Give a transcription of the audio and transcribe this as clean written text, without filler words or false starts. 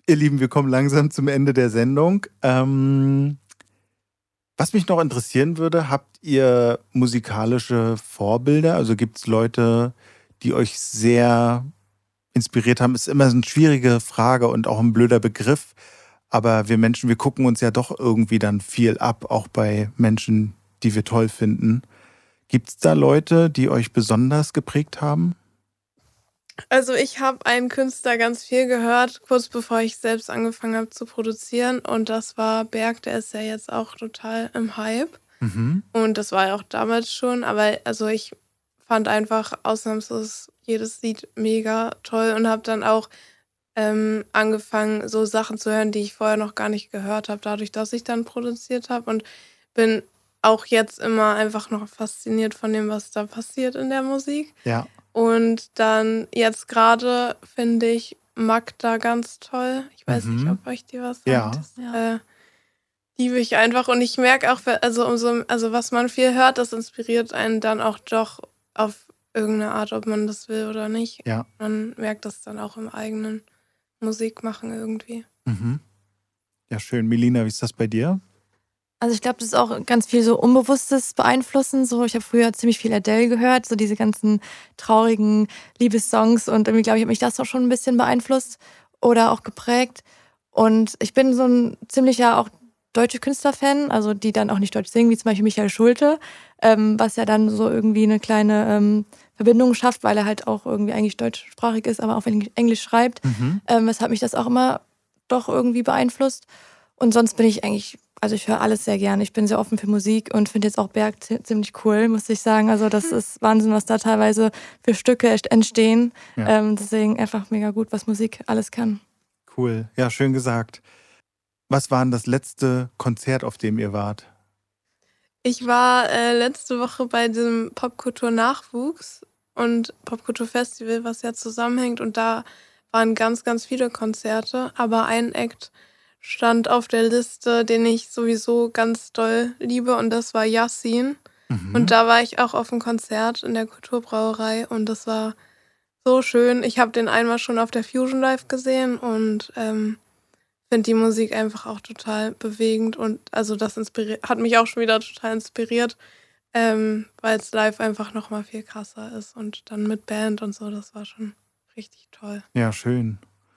Ihr Lieben, wir kommen langsam zum Ende der Sendung. Was mich noch interessieren würde, habt ihr musikalische Vorbilder? Also gibt es Leute, die euch sehr inspiriert haben? Ist immer eine schwierige Frage und auch ein blöder Begriff. Aber wir Menschen, wir gucken uns ja doch irgendwie dann viel ab, auch bei Menschen, die wir toll finden. Gibt es da Leute, die euch besonders geprägt haben? Also ich habe einen Künstler ganz viel gehört, kurz bevor ich selbst angefangen habe zu produzieren. Und das war Berg, der ist ja jetzt auch total im Hype. Mhm. Und das war ja auch damals schon. Aber also ich fand einfach ausnahmslos jedes Lied mega toll und habe dann auch angefangen, so Sachen zu hören, die ich vorher noch gar nicht gehört habe, dadurch, dass ich dann produziert habe. Und bin auch jetzt immer einfach noch fasziniert von dem, was da passiert in der Musik. Ja. Und dann jetzt gerade finde ich Magda ganz toll. Ich weiß nicht, Mhm. ob euch die was sagt. Ja. Das liebe ich einfach. Und ich merke auch, also was man viel hört, das inspiriert einen dann auch doch auf irgendeine Art, ob man das will oder nicht. Ja. Man merkt das dann auch im eigenen Musikmachen irgendwie. Mhm. Ja, schön. Melina, wie ist das bei dir? Also ich glaube, das ist auch ganz viel so unbewusstes Beeinflussen. So, ich habe früher ziemlich viel Adele gehört, so diese ganzen traurigen Liebessongs und irgendwie glaube ich, hat mich das auch schon ein bisschen beeinflusst oder auch geprägt. Und ich bin so ein ziemlicher auch deutsche Künstlerfan, also die dann auch nicht Deutsch singen, wie zum Beispiel Michael Schulte, was ja dann so irgendwie eine kleine Verbindung schafft, weil er halt auch irgendwie eigentlich deutschsprachig ist, aber auf Englisch schreibt. Mhm. Weshalb mich das auch immer doch irgendwie beeinflusst. Und sonst bin ich eigentlich, also ich höre alles sehr gerne. Ich bin sehr offen für Musik und finde jetzt auch Berg ziemlich cool, muss ich sagen. Also das ist Wahnsinn, was da teilweise für Stücke entstehen. Ja. Deswegen einfach mega gut, was Musik alles kann. Cool. Ja, schön gesagt. Was war denn das letzte Konzert, auf dem ihr wart? Ich war letzte Woche bei dem Popkultur-Nachwuchs und Popkultur-Festival, was ja zusammenhängt. Und da waren ganz, ganz viele Konzerte. Aber ein Act stand auf der Liste, den ich sowieso ganz doll liebe. Und das war Yassin. Mhm. Und da war ich auch auf einem Konzert in der Kulturbrauerei. Und das war so schön. Ich habe den einmal schon auf der Fusion Live gesehen und finde die Musik einfach auch total bewegend und also das hat mich auch schon wieder total inspiriert, weil es live einfach nochmal viel krasser ist und dann mit Band und so, das war schon richtig toll. Ja, schön.